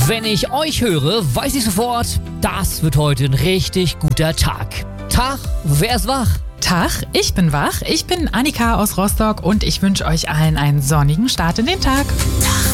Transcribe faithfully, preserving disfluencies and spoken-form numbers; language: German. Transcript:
Wenn ich euch höre, weiß ich sofort, das wird heute ein richtig guter Tag. Tag, wer ist wach? Tag, ich bin wach. Ich bin Annika aus Rostock und ich wünsche euch allen einen sonnigen Start in den Tag. Tag.